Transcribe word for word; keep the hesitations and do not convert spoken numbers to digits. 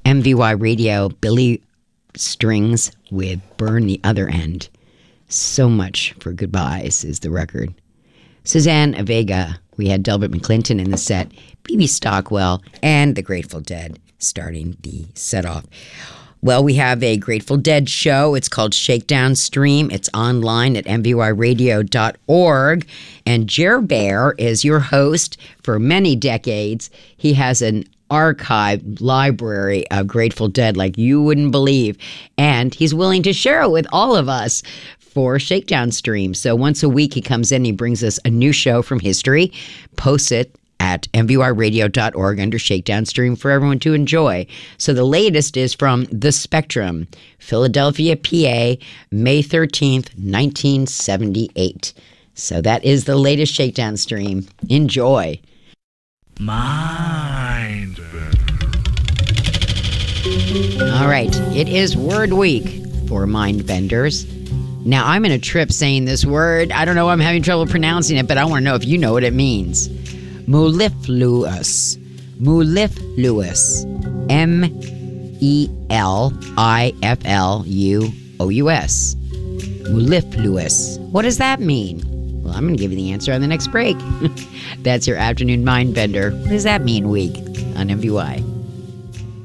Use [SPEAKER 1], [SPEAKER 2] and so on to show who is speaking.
[SPEAKER 1] M V Y Radio, Billy Strings with Burn the Other End. So Much for Goodbyes is the record. Suzanne Vega, we had Delbert McClinton in the set, B B Stockwell, and the Grateful Dead starting the set off. Well, we have a Grateful Dead show. It's called Shakedown Stream. It's online at m v y radio dot org. And Jer Bear is your host for many decades. He has an archived library of Grateful Dead like you wouldn't believe. And he's willing to share it with all of us for Shakedown Stream. So once a week he comes in, he brings us a new show from history, posts it at m v y radio dot org under Shakedown Stream for everyone to enjoy. So the latest is from The Spectrum, Philadelphia, P A, May thirteenth, nineteen seventy-eight. So that is the latest Shakedown Stream. Enjoy.
[SPEAKER 2] Mind.
[SPEAKER 1] All right, it is Word Week for Mindbenders. Now, I'm in a trip saying this word. I don't know, I'm having trouble pronouncing it, but I want to know if you know what it means. Mellifluous. Mellifluous. M E L I F L U O U S. Mellifluous. What does that mean? Well, I'm going to give you the answer on the next break. That's your afternoon Mindbender. What does that mean, week on M V Y?